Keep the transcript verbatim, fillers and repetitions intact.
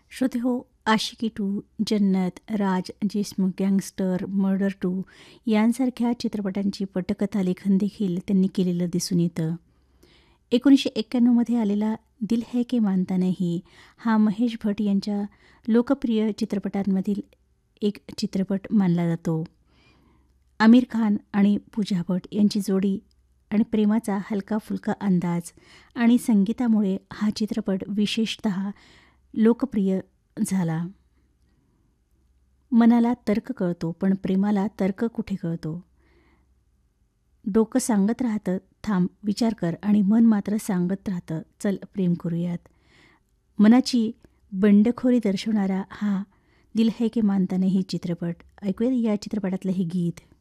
श्रोते हो, आशिकी टू, जन्नत, राज, जिस्म, गँगस्टर, मर्डर टू यांसारख्या चित्रपटांची पटकथा लेखन देखील त्यांनी केलेलं दिसून येतं. एकोणीसशे एक्क्याण्णवमध्ये आलेला दिल है के मानता नहीं हा महेश भट यांच्या लोकप्रिय चित्रपटांमधील एक चित्रपट मानला जातो. आमिर खान आणि पूजा भट यांची जोडी आणि प्रेमाचा हलका फुलका अंदाज आणि संगीतामुळे हा चित्रपट विशेषतः लोकप्रिय झाला. मनाला तर्क कळतो पण प्रेमाला तर्क कुठे कळतो. डोकं सांगत राहतं थांब विचार कर आणि मन मात्र सांगत राहतं चल प्रेम करूयात. मनाची बंडखोरी दर्शवणारा हा दिल है के मानता नहीं चित्रपट. ऐकूया या चित्रपटातलं हे गीत.